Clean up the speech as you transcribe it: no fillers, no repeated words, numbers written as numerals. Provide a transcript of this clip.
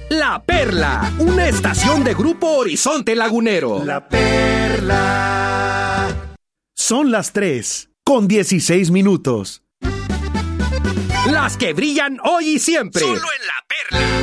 La Perla, una estación de Grupo Horizonte Lagunero. La Perla. Son las 3:16. Las que brillan hoy y siempre. Solo en La Perla.